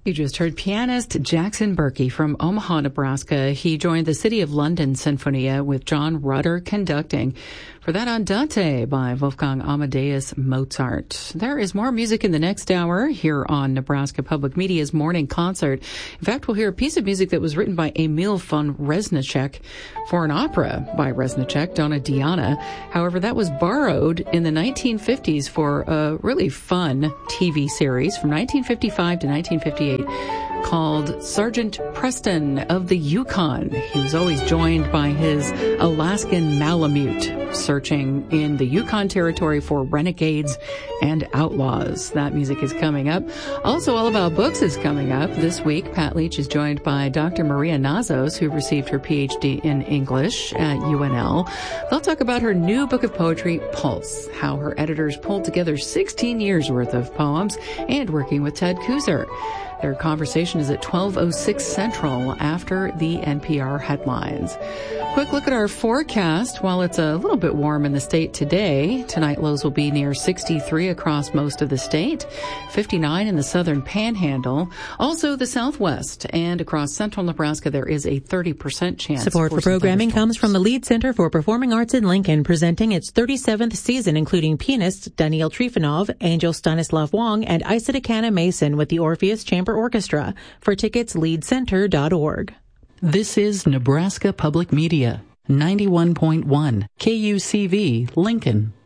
You just heard pianist Jackson Berkey from Omaha, Nebraska. He joined the City of London Sinfonia with John Rutter conducting for that Andante by Wolfgang Amadeus Mozart. There is more music in the next hour here on Nebraska Public Media's Morning Concert. In fact, we'll hear a piece of music that was written by Emil von Reznicek for an opera by Reznicek, Donna Diana. However, that was borrowed in the 1950s for a really fun TV series from 1955 to 1958 called Sergeant Preston of the Yukon. He was always joined by his Alaskan Malamute, searching in the Yukon Territory for renegades and outlaws. That music is coming up. Also, All About Books is coming up this week. Pat Leach is joined by Dr. Maria Nazos, who received her PhD in English at UNL. They'll talk about her new book of poetry, Pulse, how her editors pulled together 16 years worth of poems, and working with Ted Kuser. Their conversation is at 12:06 Central after the NPR headlines. Quick look at our forecast. While it's a little bit warm in the state today, tonight lows will be near 63 across most of the state, 59 in the southern panhandle. Also the southwest and across central Nebraska, there is a 30% chance. Support for programming comes from the Lead Center for Performing Arts in Lincoln, presenting its 37th season, including pianists Daniil Trifonov, Angel Stanislav Wong, and Isaac Mason with the Orpheus Chamber Orchestra. For tickets, leadcenter.org. This is Nebraska Public Media, 91.1 KUCV, Lincoln.